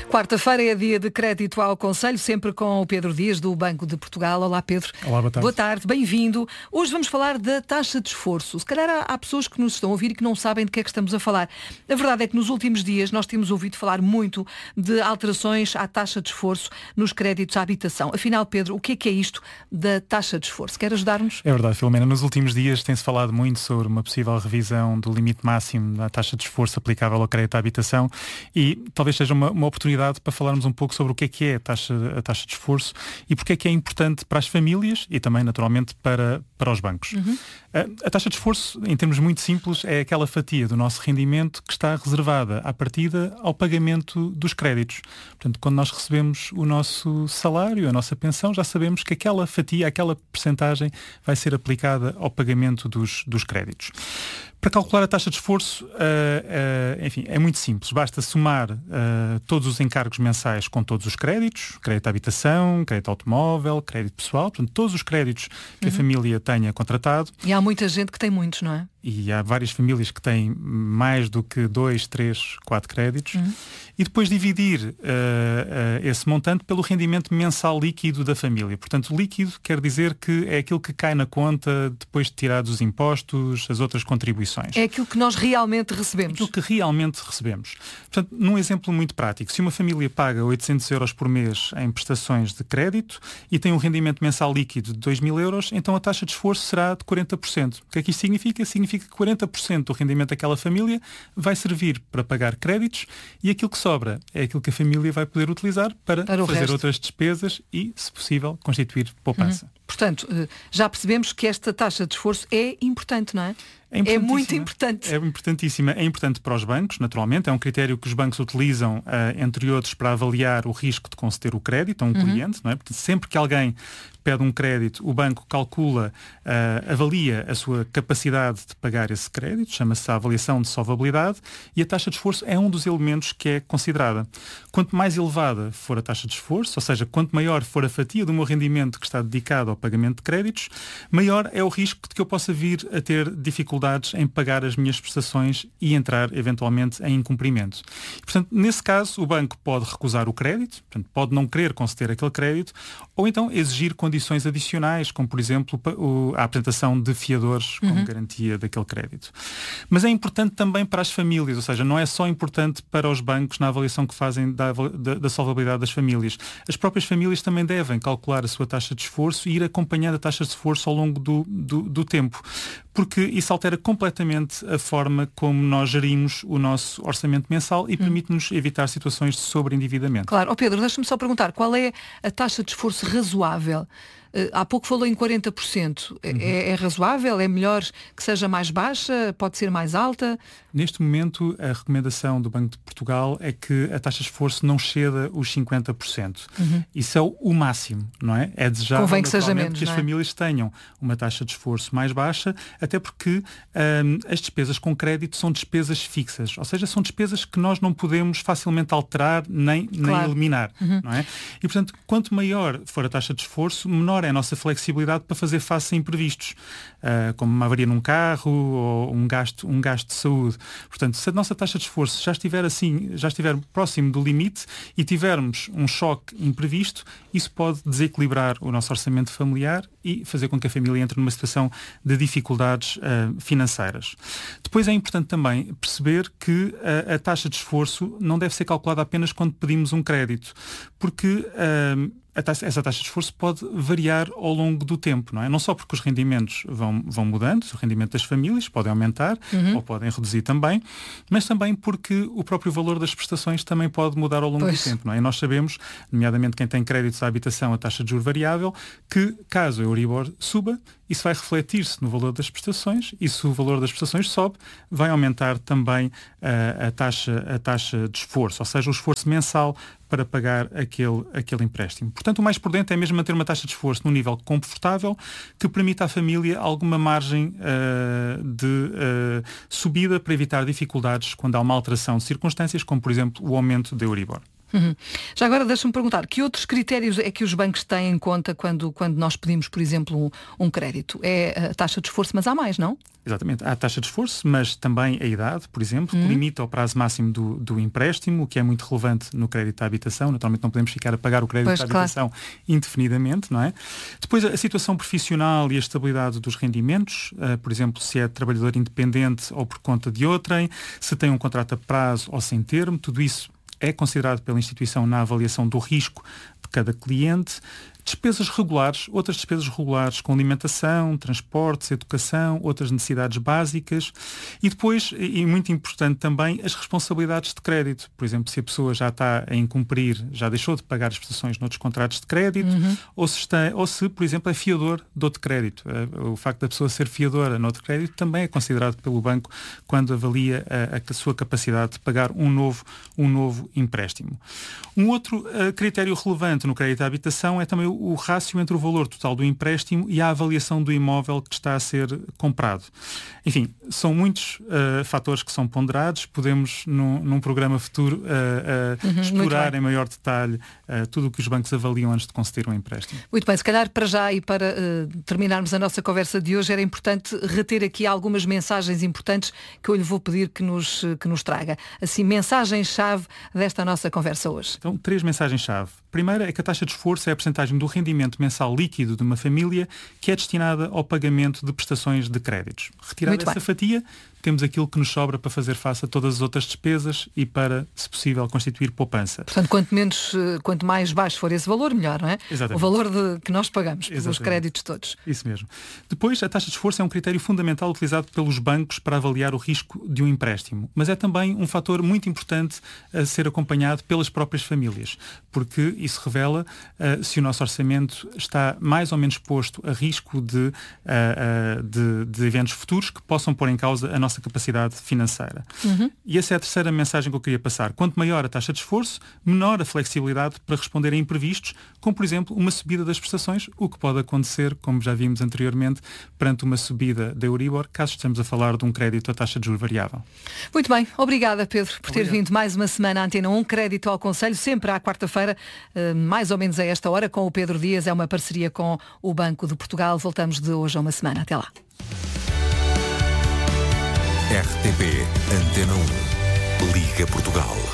Quarta-feira é dia de crédito ao Conselho, sempre com o Pedro Dias, do Banco de Portugal. Olá, Pedro. Olá, boa tarde. Boa tarde, bem-vindo. Hoje vamos falar da taxa de esforço. Se calhar há pessoas que nos estão a ouvir e que não sabem de que é que estamos a falar. A verdade é que nos últimos dias nós temos ouvido falar muito de alterações à taxa de esforço nos créditos à habitação. Afinal, Pedro, o que é isto da taxa de esforço? Quer ajudar-nos? É verdade, Filomena. Nos últimos dias tem-se falado muito sobre uma possível revisão do limite máximo da taxa de esforço aplicável ao crédito à habitação e talvez seja uma oportunidade para falarmos um pouco sobre o que é a taxa de esforço e porque é que é importante para as famílias e também, naturalmente, para os bancos. Uhum. A taxa de esforço, em termos muito simples, é aquela fatia do nosso rendimento que está reservada à partida ao pagamento dos créditos. Portanto, quando nós recebemos o nosso salário, a nossa pensão, já sabemos que aquela fatia, aquela percentagem vai ser aplicada ao pagamento dos créditos. Para calcular a taxa de esforço, enfim, é muito simples. Basta somar todos os encargos mensais com todos os créditos, crédito à habitação, crédito automóvel, crédito pessoal, portanto, todos os créditos que a família tenha contratado. E há muita gente que tem muitos, não é? E há várias famílias que têm mais do que 2, 3, 4 créditos. E depois dividir esse montante pelo rendimento mensal líquido da família. Portanto, líquido quer dizer que é aquilo que cai na conta depois de tirados os impostos, as outras contribuições. É aquilo que nós realmente recebemos. Aquilo que realmente recebemos. Portanto, num exemplo muito prático, se uma família paga 800 euros por mês em prestações de crédito e tem um rendimento mensal líquido de 2.000 euros, então a taxa de esforço será de 40%. O que é que isto significa? Significa que 40% do rendimento daquela família vai servir para pagar créditos e aquilo que sobra é aquilo que a família vai poder utilizar para fazer resto. Outras despesas e, se possível, constituir poupança. Portanto, já percebemos que esta taxa de esforço é importante, não é? É muito importante. É importantíssima. É importante para os bancos, naturalmente. É um critério que os bancos utilizam, entre outros, para avaliar o risco de conceder o crédito a um cliente. Não é? Portanto, sempre que alguém pede um crédito, o banco calcula, avalia a sua capacidade de pagar esse crédito, chama-se a avaliação de solvabilidade, e a taxa de esforço é um dos elementos que é considerada. Quanto mais elevada for a taxa de esforço, ou seja, quanto maior for a fatia do meu rendimento que está dedicado ao pagamento de créditos, maior é o risco de que eu possa vir a ter dificuldades em pagar as minhas prestações e entrar, eventualmente, em incumprimento. E, portanto, nesse caso, o banco pode recusar o crédito, portanto, pode não querer conceder aquele crédito, ou então exigir condições adicionais, como, por exemplo, a apresentação de fiadores como garantia daquele crédito. Mas é importante também para as famílias, ou seja, não é só importante para os bancos na avaliação que fazem da solvabilidade das famílias. As próprias famílias também devem calcular a sua taxa de esforço e ir acompanhando a taxa de esforço ao longo do tempo, porque isso altera completamente a forma como nós gerimos o nosso orçamento mensal e permite-nos evitar situações de sobreendividamento. Claro. Pedro, deixa-me só perguntar, qual é a taxa de esforço razoável? Há pouco falou em 40%. É razoável? É melhor que seja mais baixa? Pode ser mais alta? Neste momento, a recomendação do Banco de Portugal é que a taxa de esforço não ceda os 50%. Isso é o máximo, não é? É desejável Convém que seja menos, que as famílias tenham uma taxa de esforço mais baixa, até porque as despesas com crédito são despesas fixas, ou seja, são despesas que nós não podemos facilmente alterar nem eliminar, não é? E, portanto, quanto maior for a taxa de esforço, menor é a nossa flexibilidade para fazer face a imprevistos, como uma avaria num carro ou um gasto de saúde. Portanto, se a nossa taxa de esforço já estiver próximo do limite e tivermos um choque imprevisto, isso pode desequilibrar o nosso orçamento familiar e fazer com que a família entre numa situação de dificuldades financeiras. Depois é importante também perceber que a taxa de esforço não deve ser calculada apenas quando pedimos um crédito, porque essa taxa de esforço pode variar ao longo do tempo, não é? Não só porque os rendimentos vão mudando, o rendimento das famílias podem aumentar ou podem reduzir também, mas também porque o próprio valor das prestações também pode mudar ao longo do tempo, não é? E nós sabemos, nomeadamente quem tem créditos à habitação, a taxa de juros variável, que caso a Euribor suba, isso vai refletir-se no valor das prestações e se o valor das prestações sobe, vai aumentar também a taxa de esforço, ou seja, o esforço mensal para pagar aquele empréstimo. Portanto, o mais prudente é mesmo manter uma taxa de esforço num nível confortável que permita à família alguma margem de subida para evitar dificuldades quando há uma alteração de circunstâncias, como, por exemplo, o aumento da Euribor. Já agora deixa-me perguntar, que outros critérios é que os bancos têm em conta quando nós pedimos, por exemplo, um crédito? É a taxa de esforço, mas há mais, não? Exatamente. Há a taxa de esforço, mas também a idade, por exemplo, que limita o prazo máximo do empréstimo, o que é muito relevante no crédito à habitação. Naturalmente não podemos ficar a pagar o crédito à habitação indefinidamente, não é? Depois a situação profissional e a estabilidade dos rendimentos, por exemplo, se é trabalhador independente ou por conta de outrem, se tem um contrato a prazo ou sem termo, tudo isso é considerado pela instituição na avaliação do risco de cada cliente. Despesas regulares, outras despesas regulares com alimentação, transportes, educação, outras necessidades básicas e depois, e muito importante também, as responsabilidades de crédito. Por exemplo, se a pessoa já está a incumprir, já deixou de pagar as prestações noutros contratos de crédito, ou se, por exemplo, é fiador de outro crédito. O facto da pessoa ser fiadora noutro crédito também é considerado pelo banco quando avalia a sua capacidade de pagar um novo empréstimo. Um outro critério relevante no crédito à habitação é também o rácio entre o valor total do empréstimo e a avaliação do imóvel que está a ser comprado. Enfim, são muitos fatores que são ponderados. Podemos, num programa futuro, explorar em maior detalhe tudo o que os bancos avaliam antes de conceder um empréstimo. Muito bem, se calhar para já e para terminarmos a nossa conversa de hoje, era importante reter aqui algumas mensagens importantes que eu lhe vou pedir que nos traga. Assim, mensagem-chave desta nossa conversa hoje. Então, 3 mensagens-chave. Primeira é que a taxa de esforço é a percentagem do rendimento mensal líquido de uma família que é destinada ao pagamento de prestações de créditos. Retirada essa fatia, temos aquilo que nos sobra para fazer face a todas as outras despesas e para, se possível, constituir poupança. Portanto, quanto mais baixo for esse valor, melhor, não é? Exatamente. O valor que nós pagamos pelos créditos todos. Isso mesmo. Depois, a taxa de esforço é um critério fundamental utilizado pelos bancos para avaliar o risco de um empréstimo, mas é também um fator muito importante a ser acompanhado pelas próprias famílias, porque isso revela se o nosso orçamento está mais ou menos posto a risco de eventos futuros que possam pôr em causa a nossa capacidade financeira. E essa é a terceira mensagem que eu queria passar. Quanto maior a taxa de esforço, menor a flexibilidade para responder a imprevistos, como por exemplo uma subida das prestações, o que pode acontecer, como já vimos anteriormente, perante uma subida da Euribor, caso estejamos a falar de um crédito a taxa de juros variável. Muito bem, obrigada Pedro por ter vindo mais uma semana à Antena 1, Crédito ao Conselho, sempre à quarta-feira, mais ou menos a esta hora, com o Pedro Dias, é uma parceria com o Banco de Portugal. Voltamos de hoje a uma semana. Até lá. RTP Antena 1 Liga Portugal.